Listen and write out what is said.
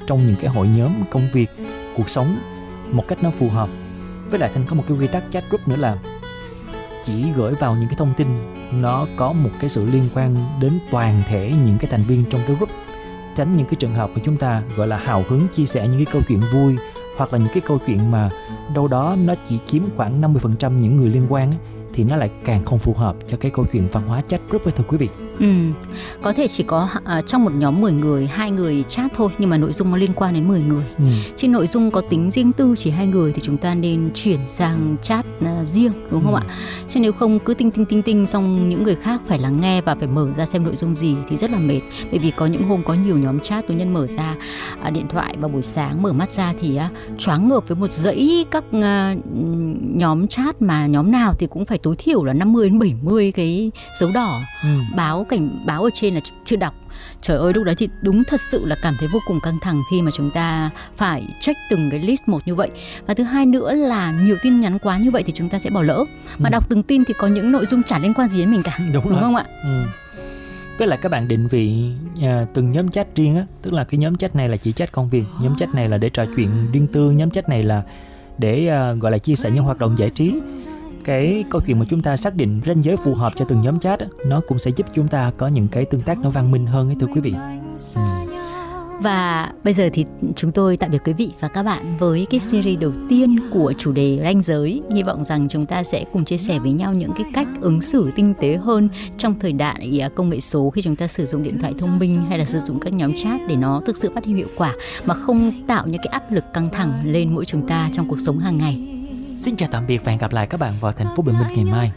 trong những cái hội nhóm công việc, cuộc sống một cách nó phù hợp. Với lại Thanh có một cái quy tắc chat group nữa là chỉ gửi vào những cái thông tin nó có một cái sự liên quan đến toàn thể những cái thành viên trong cái group, tránh những cái trường hợp mà chúng ta gọi là hào hứng chia sẻ những cái câu chuyện vui, hoặc là những cái câu chuyện mà đâu đó nó chỉ chiếm khoảng 50% những người liên quan ấy, thì nó lại càng không phù hợp cho cái câu chuyện văn hóa chat group ấy, thưa quý vị. Có thể chỉ có trong một nhóm 10 người, 2 người chat thôi, nhưng mà nội dung nó liên quan đến 10 người. Chứ nội dung có tính riêng tư chỉ 2 người thì chúng ta nên chuyển sang chat riêng, đúng không ạ? Chứ nếu không cứ tinh xong những người khác phải lắng nghe và phải mở ra xem nội dung gì thì rất là mệt. Bởi vì có những hôm có nhiều nhóm chat, tôi nhân mở ra điện thoại vào buổi sáng, mở mắt ra thì choáng ngợp với một dãy các nhóm chat mà nhóm nào thì cũng phải tối thiểu là 50 đến 70 cái dấu đỏ, cảnh báo ở trên là chưa đọc. Trời ơi, lúc đấy thì đúng thật sự là cảm thấy vô cùng căng thẳng khi mà chúng ta phải check từng cái list một như vậy. Và thứ hai nữa là nhiều tin nhắn quá như vậy thì chúng ta sẽ bỏ lỡ. Mà đọc từng tin thì có những nội dung chả liên quan gì đến mình cả. Đúng không ạ? Với lại các bạn định vị từng nhóm chat riêng á, tức là cái nhóm chat này là chỉ chat công việc, nhóm chat này là để trò chuyện riêng tư, nhóm chat này là để gọi là chia sẻ những hoạt động giải trí. Cái câu chuyện mà chúng ta xác định ranh giới phù hợp cho từng nhóm chat á, nó cũng sẽ giúp chúng ta có những cái tương tác nó văn minh hơn ấy, thưa quý vị. Và bây giờ thì chúng tôi tạm biệt quý vị và các bạn với cái series đầu tiên của chủ đề ranh giới. Hy vọng rằng chúng ta sẽ cùng chia sẻ với nhau những cái cách ứng xử tinh tế hơn trong thời đại công nghệ số, khi chúng ta sử dụng điện thoại thông minh hay là sử dụng các nhóm chat để nó thực sự phát huy hiệu quả mà không tạo những cái áp lực căng thẳng lên mỗi chúng ta trong cuộc sống hàng ngày. Xin chào tạm biệt và hẹn gặp lại các bạn vào thành phố Bình Minh ngày mai.